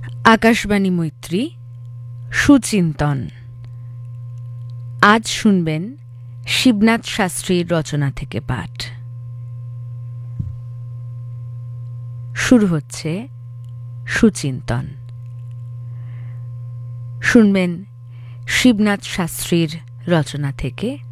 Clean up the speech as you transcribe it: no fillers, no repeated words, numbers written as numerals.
আকাশবাণী মৈত্রী সুচিন্তন। আজ শুনবেন শিবনাথ শাস্ত্রীর রচনা থেকে পাঠ। শুরু হচ্ছে সুচিন্তন। শুনবেন শিবনাথ শাস্ত্রীর রচনা থেকে